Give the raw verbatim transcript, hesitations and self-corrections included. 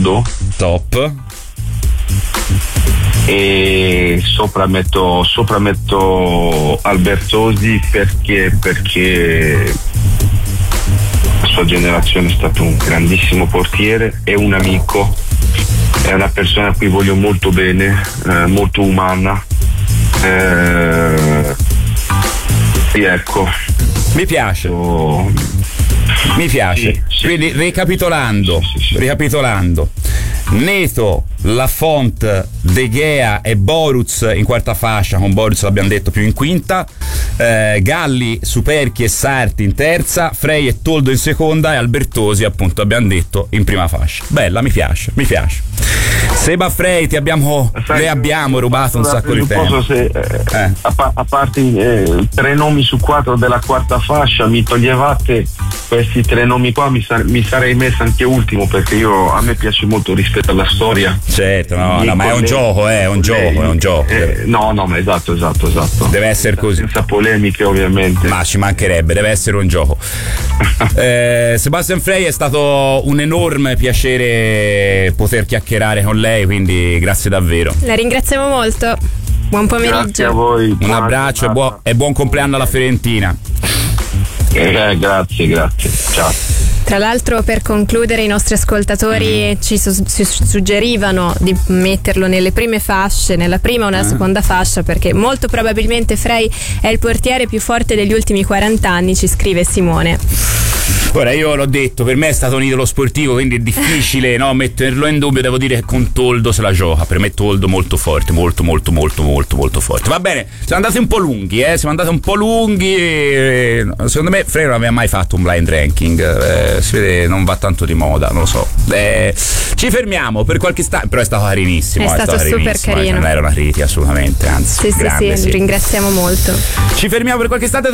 Toldo. Top. E sopra metto, sopra metto Albertosi perché, perché la sua generazione è stato un grandissimo portiere, è un amico, è una persona a cui voglio molto bene, eh, molto umana. Eh, sì, ecco. Mi piace. Oh. Mi piace. Sì, sì. Quindi ricapitolando, sì, sì, sì. ricapitolando. Neto, Lafont, De Gea e Boruz in quarta fascia, con Boruz l'abbiamo detto più in quinta, eh, Galli, Superchi e Sarti in terza, Frey e Toldo in seconda e Albertosi appunto abbiamo detto in prima fascia. Bella, mi piace, mi piace. Seba Frey, ti abbiamo, Sai, le abbiamo rubato un sacco di tempo. Se, eh, eh. A, pa- a parte eh, tre nomi su quattro della quarta fascia, mi toglievate questi tre nomi qua, mi, sar- mi sarei messo anche ultimo, perché io a me piace molto rispetto alla storia. Certo, no, no, ma è un gioco, eh, è un gioco, è un gioco. Eh, no, no, ma esatto, esatto, esatto. Deve essere così. Senza polemiche, ovviamente. Ma ci mancherebbe, deve essere un gioco. eh, Sebastian Frey, è stato un enorme piacere poter chiacchierare con lei, quindi grazie davvero. La ringraziamo molto. Buon pomeriggio. Grazie a voi. Un abbraccio e buon, e buon compleanno alla Fiorentina. Eh, grazie, grazie. Ciao. Tra l'altro, per concludere, i nostri ascoltatori mm. ci, su- ci suggerivano di metterlo nelle prime fasce, nella prima o nella mm. seconda fascia, perché molto probabilmente Frey è il portiere più forte degli ultimi quaranta anni, ci scrive Simone. Ora, io l'ho detto, per me è stato un idolo sportivo, quindi è difficile no, metterlo in dubbio. Devo dire che con Toldo se la gioca. Per me Toldo molto forte, molto molto molto molto molto forte. Va bene, siamo andati un po' lunghi, eh? siamo andati un po' lunghi e secondo me Frey non aveva mai fatto un blind ranking, eh, si vede non va tanto di moda, non lo so. Eh, ci fermiamo per qualche istante, però è stato carinissimo. È, è stato, stato super carino. carino. Non era una critica assolutamente, anzi. Sì, grande, sì, sì, sì, ringraziamo molto. Ci fermiamo per qualche istante.